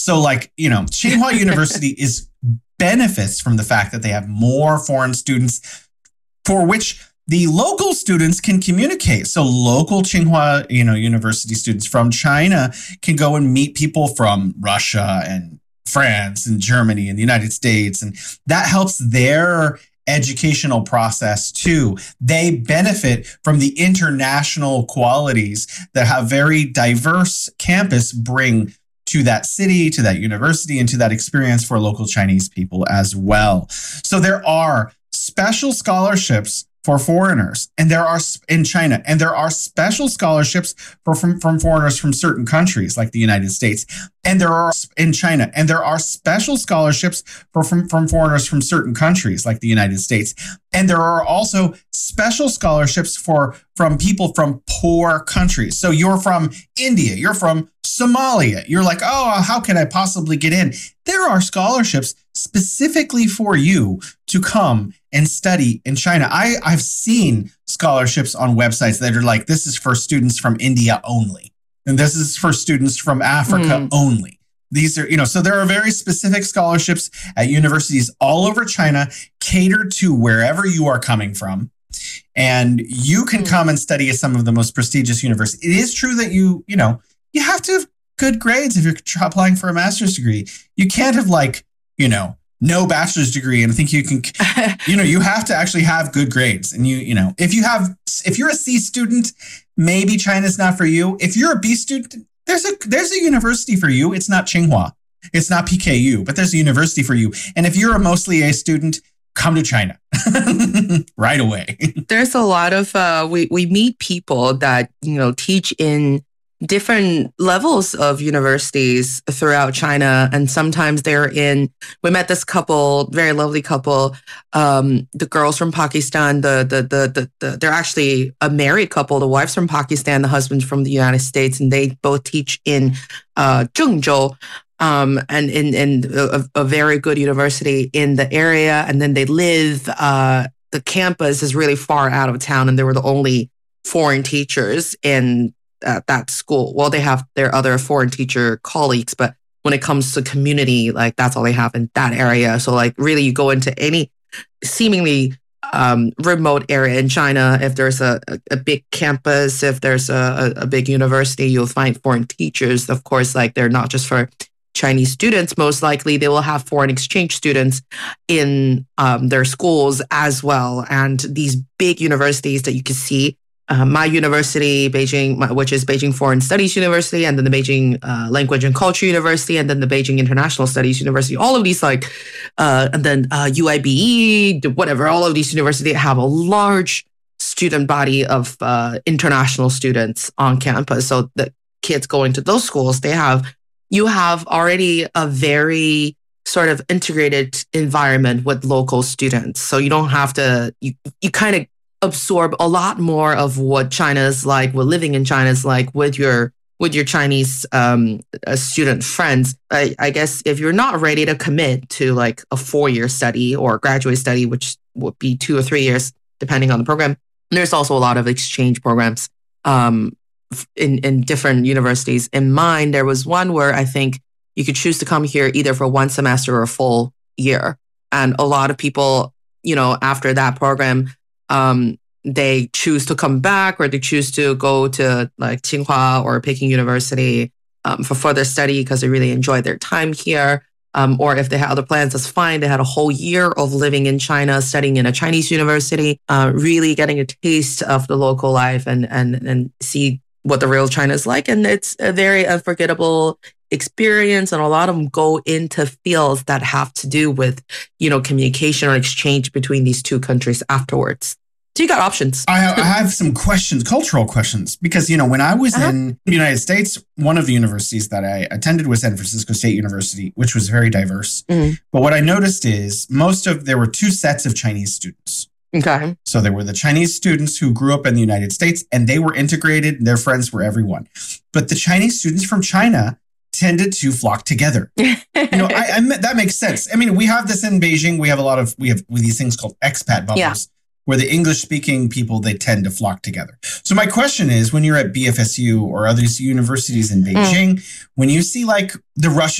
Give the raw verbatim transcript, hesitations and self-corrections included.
So like, you know, Tsinghua University is benefits from the fact that they have more foreign students for which the local students can communicate. So local Tsinghua, you know, university students from China can go and meet people from Russia and France and Germany and the United States. And that helps their educational process too. They benefit from the international qualities that have very diverse campus bring to that city, to that university, and to that experience for local Chinese people as well. So there are special scholarships for foreigners, and there are in China, and there are special scholarships for from, from foreigners from certain countries like the United States, and there are in China, and there are special scholarships for from, from foreigners from certain countries like the United States, and there are also special scholarships for from people from poor countries. So you're from India, you're from Somalia, you're like, oh, how can I possibly get in? There are scholarships specifically for you to come and study in China. I, I've seen scholarships on websites that are like, this is for students from India only. And this is for students from Africa mm. only. These are, you know, so there are very specific scholarships at universities all over China catered to wherever you are coming from. And you can mm. come and study at some of the most prestigious universities. It is true that you, you know, you have to have good grades if you're applying for a master's degree. You can't have like, you know, no bachelor's degree and think you can, you know, you have to actually have good grades. And you, you know, if you have, if you're a C student, maybe China's not for you. If you're a B student, there's a, there's a university for you. It's not Tsinghua. It's not P K U, but there's a university for you. And if you're a mostly A student, come to China right away. There's a lot of, uh, we, we meet people that, you know, teach in different levels of universities throughout China. And sometimes they're in, we met this couple, very lovely couple, um, the girls from Pakistan, the, the, the, the, the, they're actually a married couple. The wife's from Pakistan, the husband's from the United States, and they both teach in uh, Zhengzhou. Um, and in, in a, a very good university in the area. And then they live, uh, the campus is really far out of town, and they were the only foreign teachers in at that school. Well, they have their other foreign teacher colleagues, but when it comes to community, like that's all they have in that area. So like really you go into any seemingly um, remote area in China, if there's a, a big campus, if there's a, a big university, you'll find foreign teachers. Of course, like they're not just for Chinese students. Most likely they will have foreign exchange students in um, their schools as well. And these big universities that you can see, Uh, my university, Beijing, which is Beijing Foreign Studies University, and then the Beijing uh, Language and Culture University, and then the Beijing International Studies University. All of these, like, uh, and then uh, U I B E, whatever. All of these universities have a large student body of uh, international students on campus. So the kids going to those schools, they have, you have already a very sort of integrated environment with local students. So you don't have to, you you kind of absorb a lot more of what China's like, what living in China is like with your with your Chinese um, uh, student friends. I, I guess if you're not ready to commit to like a four-year study or graduate study, which would be two or three years, depending on the program, there's also a lot of exchange programs um, in, in different universities. In mine, there was one where I think you could choose to come here either for one semester or a full year. And a lot of people, you know, after that program, Um, they choose to come back, or they choose to go to like Tsinghua or Peking University um, for further study because they really enjoyed their time here. Um, or if they had other plans, that's fine. They had a whole year of living in China, studying in a Chinese university, uh, really getting a taste of the local life and and and see what the real China is like. And it's a very unforgettable experience. And a lot of them go into fields that have to do with, you know, communication or exchange between these two countries afterwards. So you got options. I have, I have some questions, cultural questions, because, you know, when I was uh-huh. in the United States, one of the universities that I attended was San Francisco State University, which was very diverse. Mm-hmm. But what I noticed is most of, there were two sets of Chinese students. Okay. So there were the Chinese students who grew up in the United States, and they were integrated. Their friends were everyone. But the Chinese students from China tended to flock together. You know, I, I that makes sense. I mean, we have this in Beijing. We have a lot of, we have these things called expat bubbles, yeah. where the English-speaking people, they tend to flock together. So my question is, when you're at B F S U or other universities in Beijing, mm. when you see like the Russian